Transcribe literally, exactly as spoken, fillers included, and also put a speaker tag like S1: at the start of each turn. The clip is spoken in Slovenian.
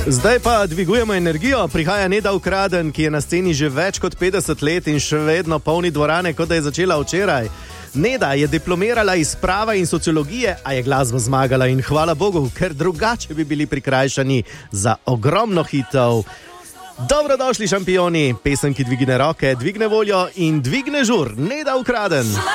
S1: Zdaj pa dvigujemo energijo, prihaja Neda Ukraden, ki je na sceni že več kot petdeset let in še vedno polni dvorane, kot da je začela včeraj. Neda je diplomirala iz prava in sociologije, a je glasba zmagala in hvala Bogu, ker drugače bi bili prikrajšani za ogromno hitov. Dobrodošli šampioni, pesem, ki dvigne roke, dvigne voljo in dvigne žur. Neda Ukraden.